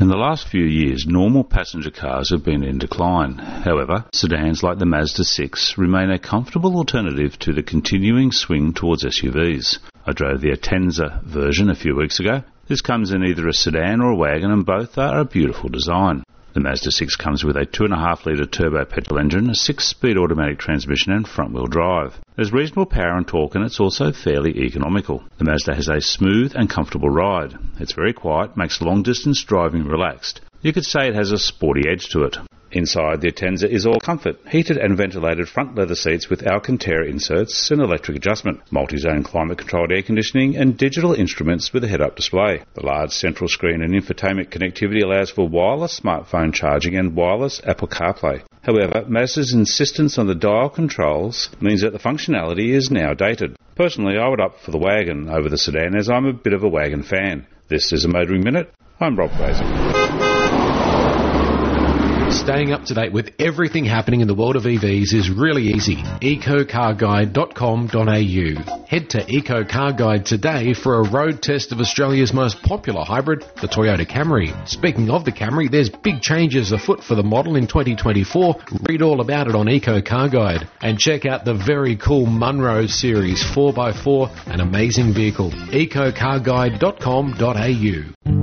In the last few years, normal passenger cars have been in decline. However, sedans like the Mazda 6 remain a comfortable alternative to the continuing swing towards SUVs. I drove the Atenza version a few weeks ago. This comes in either a sedan or a wagon, and both are a beautiful design. The Mazda 6 comes with a 2.5-litre turbo petrol engine, a 6-speed automatic transmission and front-wheel drive. There's reasonable power and torque, and it's also fairly economical. The Mazda has a smooth and comfortable ride. It's very quiet, makes long-distance driving relaxed. You could say it has a sporty edge to it. Inside, the Atenza is all comfort, heated and ventilated front leather seats with Alcantara inserts and electric adjustment, multi-zone climate-controlled air conditioning and digital instruments with a head-up display. The large central screen and infotainment connectivity allows for wireless smartphone charging and wireless Apple CarPlay. However, Mazda's insistence on the dial controls means that the functionality is now dated. Personally, I would opt for the wagon over the sedan, as I'm a bit of a wagon fan. This is a Motoring Minute. I'm Rob Fraser. Staying up to date with everything happening in the world of EVs is really easy. ecocarguide.com.au. Head to Eco Car Guide today for a road test of Australia's most popular hybrid, the Toyota Camry. Speaking of the Camry, there's big changes afoot for the model in 2024. Read all about it on Eco Car Guide. And check out the very cool Munro Series 4x4, an amazing vehicle. ecocarguide.com.au.